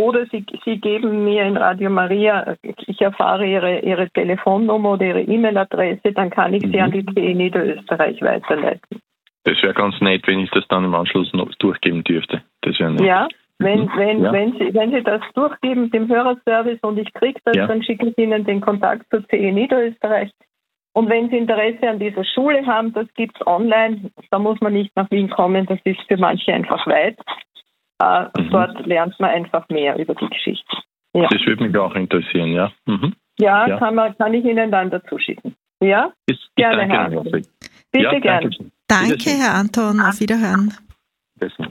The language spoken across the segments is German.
Oder Sie geben mir in Radio Maria, ich erfahre Ihre Telefonnummer oder Ihre E-Mail-Adresse, dann kann ich Sie an die TE Niederösterreich weiterleiten. Das wäre ganz nett, wenn ich das dann im Anschluss noch durchgeben dürfte. Das wäre nett. Ja, wenn Sie das durchgeben dem Hörerservice und ich kriege das, dann schicke ich Ihnen den Kontakt zur TE Niederösterreich. Und wenn Sie Interesse an dieser Schule haben, das gibt es online, da muss man nicht nach Wien kommen, das ist für manche einfach weit. Dort lernt man einfach mehr über die Geschichte. Ja. Das würde mich auch interessieren, ja. Ja, kann ich Ihnen dann dazu schicken. Ja? Gerne, Herr Anton. Bitte gerne. Danke, Herr Anton. Auf Wiederhören. Besten.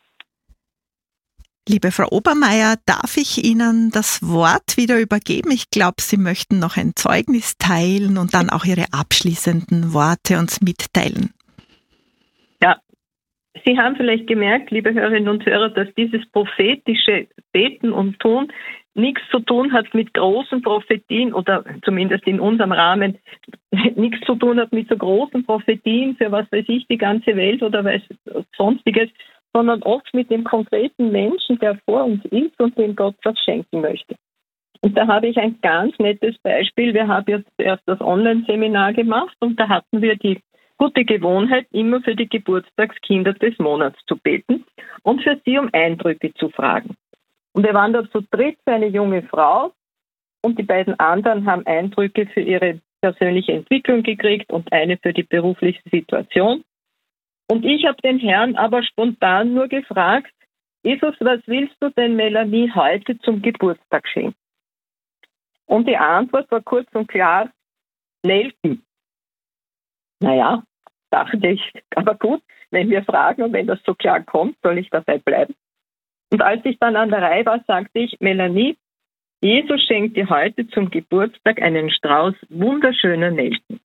Liebe Frau Obermeier, darf ich Ihnen das Wort wieder übergeben? Ich glaube, Sie möchten noch ein Zeugnis teilen und dann auch Ihre abschließenden Worte uns mitteilen. Ja, Sie haben vielleicht gemerkt, liebe Hörerinnen und Hörer, dass dieses prophetische Beten und Tun nichts zu tun hat mit großen Prophetien oder zumindest in unserem Rahmen nichts zu tun hat mit so großen Prophetien für was weiß ich, die ganze Welt oder was sonstiges, sondern oft mit dem konkreten Menschen, der vor uns ist und dem Gott was schenken möchte. Und da habe ich ein ganz nettes Beispiel. Wir haben jetzt erst das Online-Seminar gemacht und da hatten wir die gute Gewohnheit, immer für die Geburtstagskinder des Monats zu beten und für sie um Eindrücke zu fragen. Und wir waren da zu dritt für eine junge Frau und die beiden anderen haben Eindrücke für ihre persönliche Entwicklung gekriegt und eine für die berufliche Situation. Und ich habe den Herrn aber spontan nur gefragt, Jesus, was willst du denn Melanie heute zum Geburtstag schenken? Und die Antwort war kurz und klar, Nelken. Naja, dachte ich, aber gut, wenn wir fragen und wenn das so klar kommt, soll ich dabei bleiben. Und als ich dann an der Reihe war, sagte ich, Melanie, Jesus schenkt dir heute zum Geburtstag einen Strauß wunderschöner Nelken.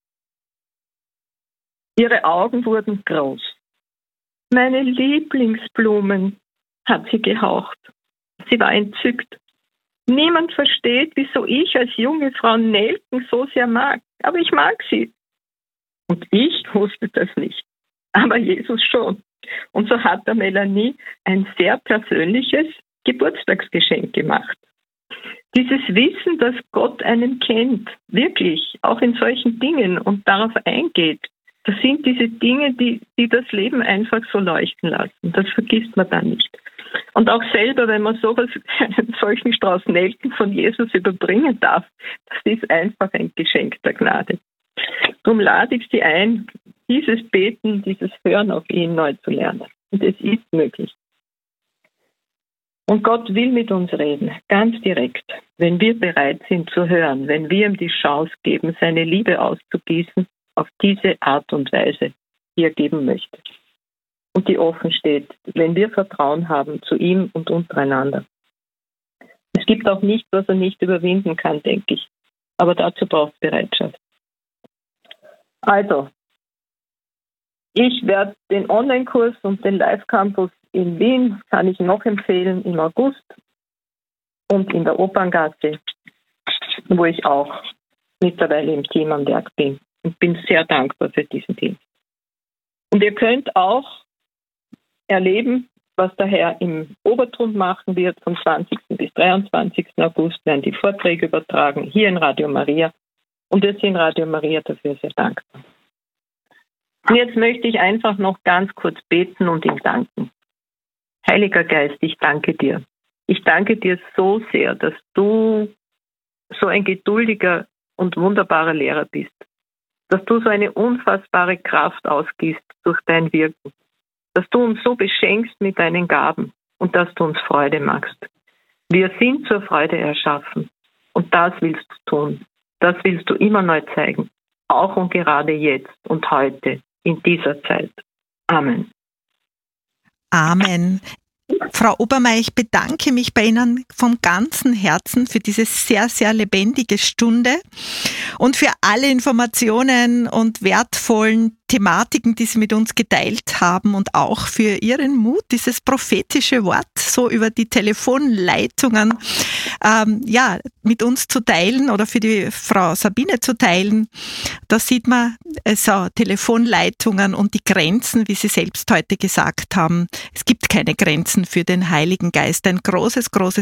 Ihre Augen wurden groß. Meine Lieblingsblumen, hat sie gehaucht. Sie war entzückt. Niemand versteht, wieso ich als junge Frau Nelken so sehr mag. Aber ich mag sie. Und ich wusste das nicht. Aber Jesus schon. Und so hat der Melanie ein sehr persönliches Geburtstagsgeschenk gemacht. Dieses Wissen, dass Gott einen kennt, wirklich, auch in solchen Dingen und darauf eingeht, das sind diese Dinge, die das Leben einfach so leuchten lassen. Das vergisst man dann nicht. Und auch selber, wenn man sowas, einen solchen Strauß Nelken von Jesus überbringen darf, das ist einfach ein Geschenk der Gnade. Darum lade ich Sie ein, dieses Beten, dieses Hören auf ihn neu zu lernen. Und es ist möglich. Und Gott will mit uns reden, ganz direkt, wenn wir bereit sind zu hören, wenn wir ihm die Chance geben, seine Liebe auszugießen, auf diese Art und Weise, die er geben möchte. Und die offen steht, wenn wir Vertrauen haben zu ihm und untereinander. Es gibt auch nichts, was er nicht überwinden kann, denke ich. Aber dazu braucht es Bereitschaft. Also, ich werde den Online-Kurs und den Live-Campus in Wien, kann ich noch empfehlen, im August und in der Operngasse, wo ich auch mittlerweile im Team am Werk bin. Und bin sehr dankbar für diesen Dienst. Und ihr könnt auch erleben, was der Herr im Obertrund machen wird. Vom 20. bis 23. August werden die Vorträge übertragen, hier in Radio Maria. Und wir sind Radio Maria dafür sehr dankbar. Und jetzt möchte ich einfach noch ganz kurz beten und ihm danken. Heiliger Geist, ich danke dir. Ich danke dir so sehr, dass du so ein geduldiger und wunderbarer Lehrer bist. Dass du so eine unfassbare Kraft ausgießt durch dein Wirken, dass du uns so beschenkst mit deinen Gaben und dass du uns Freude machst. Wir sind zur Freude erschaffen und das willst du tun. Das willst du immer neu zeigen, auch und gerade jetzt und heute, in dieser Zeit. Amen. Amen. Frau Obermeier, ich bedanke mich bei Ihnen vom ganzen Herzen für diese sehr, sehr lebendige Stunde und für alle Informationen und wertvollen Thematiken, die Sie mit uns geteilt haben und auch für Ihren Mut, dieses prophetische Wort so über die Telefonleitungen mit uns zu teilen oder für die Frau Sabine zu teilen. Da sieht man Telefonleitungen und die Grenzen, wie Sie selbst heute gesagt haben. Es gibt keine Grenzen für den Heiligen Geist. Ein großes, großes